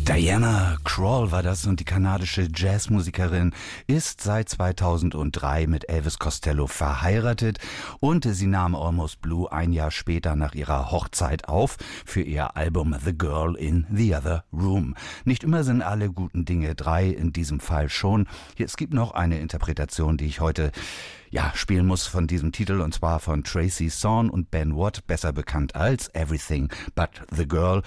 Diana Krall war das, und die kanadische Jazzmusikerin ist seit 2003 mit Elvis Costello verheiratet, und sie nahm Almost Blue ein Jahr später nach ihrer Hochzeit auf für ihr Album The Girl in the Other Room. Nicht immer sind alle guten Dinge drei, in diesem Fall schon. Es gibt noch eine Interpretation, die ich heute spielen muss von diesem Titel, und zwar von Tracy Thorn und Ben Watt, besser bekannt als Everything But the Girl.